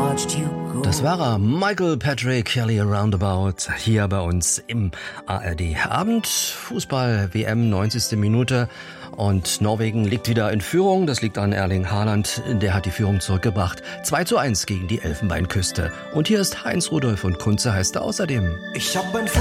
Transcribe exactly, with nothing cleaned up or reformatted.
watched you go. Das war er, Michael Patrick Kelly Roundabout, hier bei uns im A R D Abend. Fußball W M, neunzigste Minute. Und Norwegen liegt wieder in Führung. Das liegt an Erling Haaland. Der hat die Führung zurückgebracht. zwei zu eins gegen die Elfenbeinküste. Und hier ist Heinz Rudolf und Kunze heißt er außerdem. Ich hab ein